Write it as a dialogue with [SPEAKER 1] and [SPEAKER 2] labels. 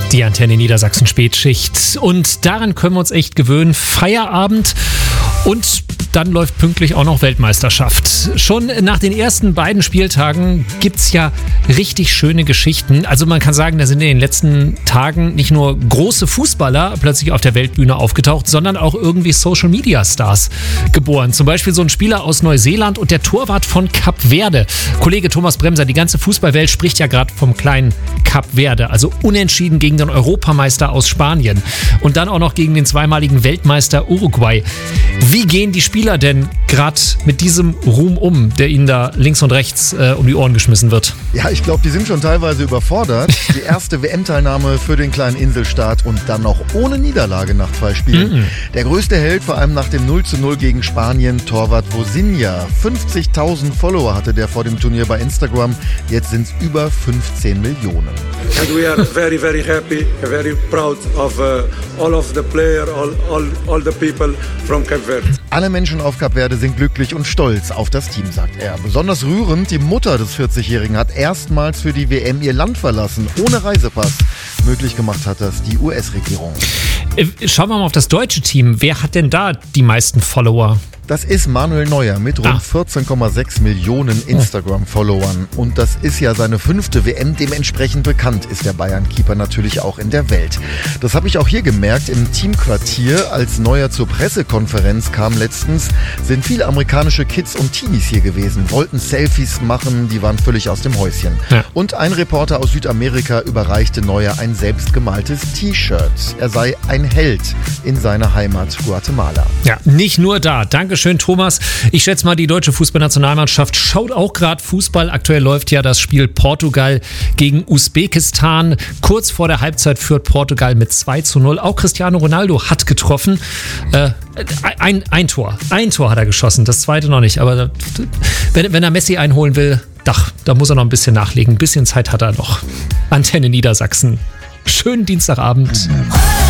[SPEAKER 1] Die Antenne Niedersachsen Spätschicht. Und daran können wir uns echt gewöhnen. Feierabend und dann läuft pünktlich auch noch Weltmeisterschaft. Schon nach den ersten beiden Spieltagen gibt's ja richtig schöne Geschichten. Also man kann sagen, da sind in den letzten Tagen nicht nur große Fußballer plötzlich auf der Weltbühne aufgetaucht, sondern auch irgendwie Social-Media-Stars geboren. Zum Beispiel so ein Spieler aus Neuseeland und der Torwart von Kap Verde. Kollege Thomas Bremser, die ganze Fußballwelt spricht ja gerade vom kleinen Kap Verde. Also unentschieden gegen den Europameister aus Spanien. Und dann auch noch gegen den zweimaligen Weltmeister Uruguay. Wie gehen die Spieler denn gerade mit diesem Ruhm um, der ihnen da links und rechts um die Ohren geschmissen wird?
[SPEAKER 2] Ja, ich glaube, die sind schon teilweise überfordert. Die erste WM-Teilnahme für den kleinen Inselstaat und dann noch ohne Niederlage nach 2 Spielen. Der größte Held, vor allem nach dem 0:0 gegen Spanien, Torwart Vozinha. 50.000 Follower hatte der vor dem Turnier bei Instagram. Jetzt sind es über 15 Millionen.
[SPEAKER 3] And we are very, very happy, very proud of all of the players, all the people from Cape Verde.
[SPEAKER 2] Alle Menschen auf Kap Verde sind glücklich und stolz auf das Team, sagt er. Besonders rührend, die Mutter des 40-Jährigen hat erstmals für die WM ihr Land verlassen, ohne Reisepass. Möglich gemacht hat das die US-Regierung.
[SPEAKER 1] Schauen wir mal auf das deutsche Team. Wer hat denn da die meisten Follower?
[SPEAKER 2] Das ist Manuel Neuer mit rund 14,6 Millionen Instagram-Followern. Und das ist ja seine 5. WM. Dementsprechend bekannt ist der Bayern-Keeper natürlich auch in der Welt. Das habe ich auch hier gemerkt im Teamquartier. Als Neuer zur Pressekonferenz kam letztens, sind viele amerikanische Kids und Teenies hier gewesen, wollten Selfies machen, die waren völlig aus dem Häuschen. Ja. Und ein Reporter aus Südamerika überreichte Neuer ein selbstgemaltes T-Shirt. Er sei ein Held in seiner Heimat Guatemala.
[SPEAKER 1] Ja, nicht nur da. Dankeschön, Thomas. Ich schätze mal, die deutsche Fußballnationalmannschaft schaut auch gerade Fußball. Aktuell läuft ja das Spiel Portugal gegen Usbekistan. Kurz vor der Halbzeit führt Portugal mit 2:0. Auch Cristiano Ronaldo hat getroffen. Ein Tor hat er geschossen, das zweite noch nicht. Aber wenn er Messi einholen will, da muss er noch ein bisschen nachlegen. Ein bisschen Zeit hat er noch. Antenne Niedersachsen. Schönen Dienstagabend.